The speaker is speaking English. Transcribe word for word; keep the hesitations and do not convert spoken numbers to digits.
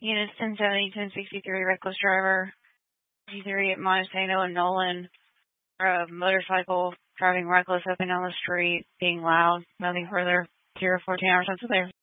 Units ten seventy, ten sixty-three, reckless driver, G three at Montesano and Nolan, uh, motorcycle driving reckless up and down the street, being loud, nothing further, zero fourteen hours until there.